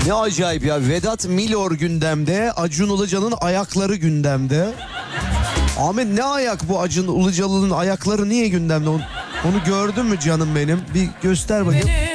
Ne acayip ya. Vedat Milor gündemde. Acun Ilıcalı'nın ayakları gündemde. Ahmet ne ayak bu Acun Ilıcalı'nın ayakları niye gündemde? Onu gördün mü canım benim? Bir göster bakayım.